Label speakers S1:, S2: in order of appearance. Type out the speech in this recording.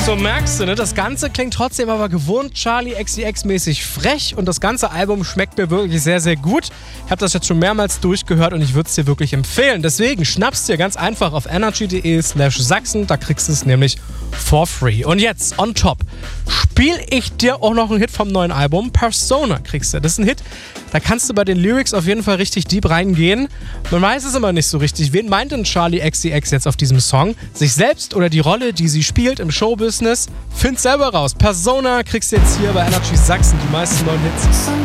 S1: So merkst du, ne? Das Ganze klingt trotzdem aber gewohnt Charli XCX-mäßig frech und das ganze Album schmeckt mir wirklich sehr, sehr gut. Ich habe das jetzt schon mehrmals durchgehört und ich würde es dir wirklich empfehlen. Deswegen schnappst dir ganz einfach auf energy.de/Sachsen, da kriegst du es nämlich for free. Und jetzt, on top, spiele ich dir auch noch einen Hit vom neuen Album. Persona kriegst du. Das ist ein Hit, da kannst du bei den Lyrics auf jeden Fall richtig deep reingehen. Man weiß es immer nicht so richtig. Wen meint denn Charli XCX jetzt auf diesem Song? Sich selbst oder die Rolle, die sie spielt im Showbusiness? Find selber raus. Persona kriegst du jetzt hier bei Energy Sachsen, die meisten neuen Hits.